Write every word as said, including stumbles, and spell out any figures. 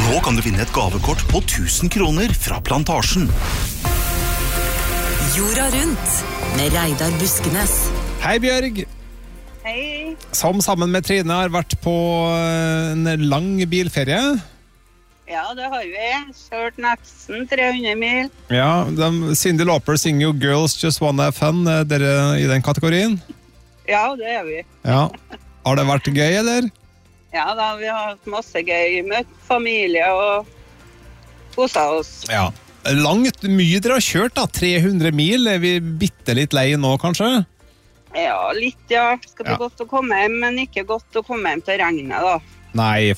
Nå kan du vinne et gavekort på tusen kroner fra Plantasjen. Jorda rundt med Reidar Buskenes. Hei Bjørg. Hei. Som sammen med Trine har vært på en lang bilferie. Ja, det har vi. Kjørt nesten tre hundre mil. Ja, de, Cyndi Lauper synger jo Girls Just Wanna Have Fun, er dere i den kategorien? Ja, det er vi. Ja. Har det vært gøy, eller? Ja da, vi har hatt masse gøy. Møtt familie og koset oss. Ja. Langt, mye dere har kjørt da, tre hundre mil. Er vi bitte litt lei nå, kanskje? Ja, litt, ja. Skal bli Ja. godt å komme hjem, men ikke godt å komme hjem til regnet, da. Nei,